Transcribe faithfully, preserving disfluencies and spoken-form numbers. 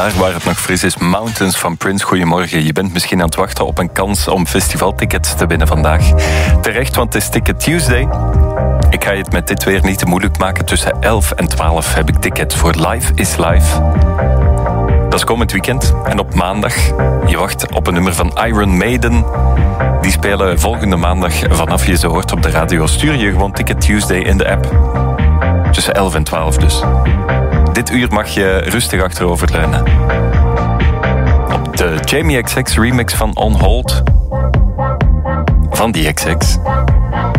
daar waar het nog fris is, Mountains van Prince. Goedemorgen. Je bent misschien aan het wachten op een kans om festivaltickets te winnen vandaag. Terecht, want het is Ticket Tuesday. Ik ga je het met dit weer niet te moeilijk maken. Tussen elf en twaalf heb ik tickets voor Live is Live. Dat is komend weekend. En op maandag, je wacht op een nummer van Iron Maiden. Die spelen volgende maandag vanaf je ze hoort op de radio. Stuur je gewoon Ticket Tuesday in de app. Tussen elf en twaalf dus. Dit uur mag je rustig achteroverleunen. Op de Jamie X X remix van On Hold van die X X